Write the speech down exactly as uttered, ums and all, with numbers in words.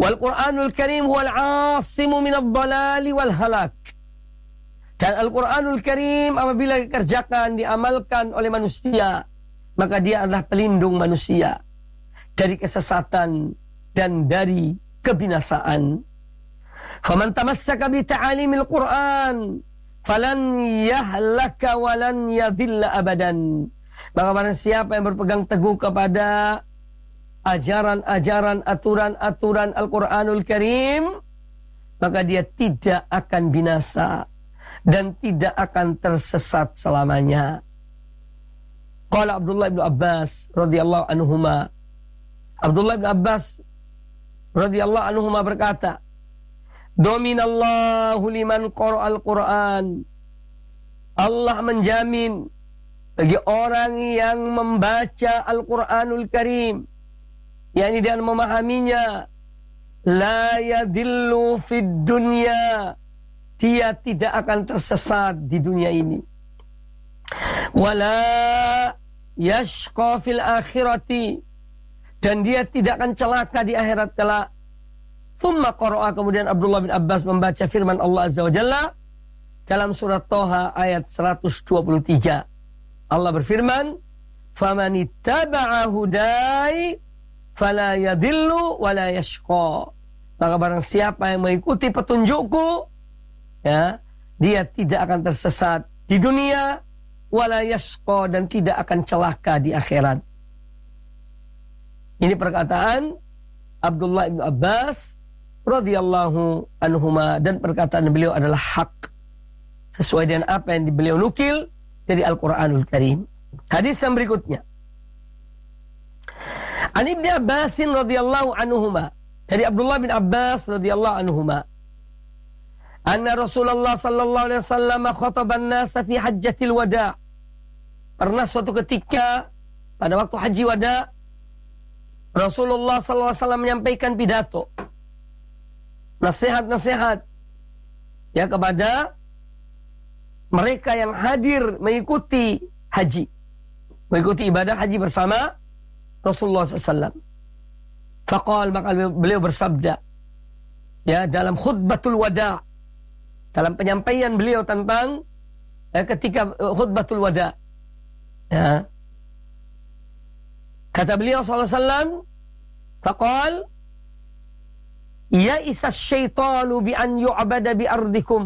Wal Qur'anul Karim huwal 'asimu minadh dhalali wal halak. Dan Al-Qur'anul Karim apabila dikerjakan, diamalkan oleh manusia, maka dia adalah pelindung manusia dari kesesatan dan dari kebinasaan. Faman tamassaka bi ta'alimil Qur'an falan yahlaka walan yadhilla abadan. Maka barang siapa yang berpegang teguh kepada ajaran-ajaran, aturan-aturan Al-Qur'anul Karim, maka dia tidak akan binasa dan tidak akan tersesat selamanya. Qala Abdullah bin Abbas radhiyallahu anhuma. Abdullah bin Abbas radhiyallahu anhuma berkata, Dominallahu liman qara'al Qur'an. Allah menjamin bagi orang yang membaca Al-Qur'anul Karim, yakni dia memahaminya, la yadillu fid dunya, dia tidak akan tersesat di dunia ini, wala yashqa fil akhirati, dan dia tidak akan celaka di akhirat kelak. Thumma qara'a, kemudian Abdullah bin Abbas membaca firman Allah Azza wa Jalla dalam surat Thaha ayat seratus dua puluh tiga. Allah berfirman, "Famanittaba'a hudai fala yadillu wala yashqa." Maka barang siapa yang mengikuti petunjukku, ya, dia tidak akan tersesat di dunia, wala yashqa, dan tidak akan celaka di akhirat. Ini perkataan Abdullah bin Abbas radhiyallahu anhuma, dan perkataan beliau adalah hak sesuai dengan apa yang beliau nukil dari Al-Qur'anul Karim. Hadis yang berikutnya, An Ibnu Abbas radhiyallahu anhuma, dari Abdullah bin Abbas radhiyallahu anhuma, anna Rasulullah sallallahu alaihi wasallam khataba an-nas fi hajjatil wada'. Pernah suatu ketika pada waktu haji wada', Rasulullah sallallahu alaihi wasallam menyampaikan pidato, nasihat-nasihat, ya, kepada mereka yang hadir mengikuti haji, mengikuti ibadah haji bersama Rasulullah sallallahu alaihi wasallam. Faqal, maka beliau bersabda, ya, dalam khutbatul wada', dalam penyampaian beliau tentang ya, ketika khutbatul wada', ya, kata beliau sallallahu alaihi wasallam, faqal, ya isa syaitanu bi an yu'bada bi ardikum.